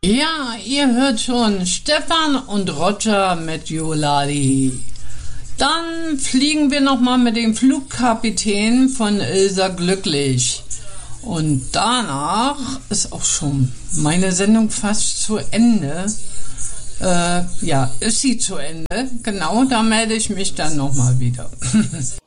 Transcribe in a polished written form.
Ja, ihr hört schon Stefan und Roger mit Joladi. Dann fliegen wir nochmal mit dem Flugkapitän von Ilsa Glücklich. Und danach ist auch schon meine Sendung fast zu Ende. Ist sie zu Ende? Genau, da melde ich mich dann nochmal wieder.